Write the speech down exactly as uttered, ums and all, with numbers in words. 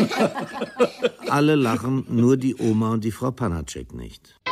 Alle lachen, nur die Oma und die Frau Panacek nicht.